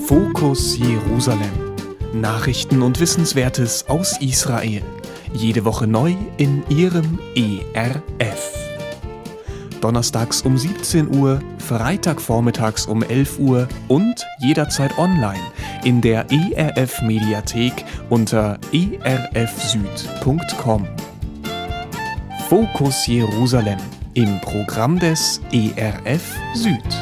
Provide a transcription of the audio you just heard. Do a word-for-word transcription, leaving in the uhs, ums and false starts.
Fokus Jerusalem. Nachrichten und Wissenswertes aus Israel. Jede Woche neu in Ihrem E R F. Donnerstags um siebzehn Uhr, Freitagvormittags um elf Uhr und jederzeit online in der E R F-Mediathek unter e r f süd punkt com. Fokus Jerusalem im Programm des E R F Süd.